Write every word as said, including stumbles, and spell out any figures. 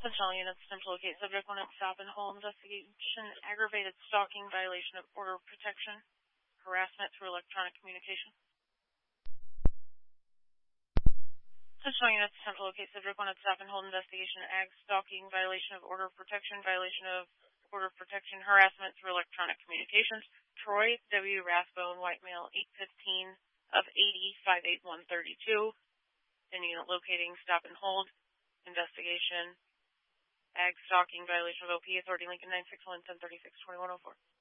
Central units attempt to locate subject one at stop and hold investigation, aggravated stalking, violation of order of protection, harassment through electronic communication. Central units attempt to locate subject one at stop and hold investigation, ag stalking, violation of order of protection, violation of order of protection, harassment through electronic communications. Troy W. Rathbone, white male, eight fifteen of eighty, five eight one thirty-two. In unit locating stop and hold investigation, ag stalking, violation of O P, authority Lincoln nine six one, ten thirty-six, twenty-one oh four.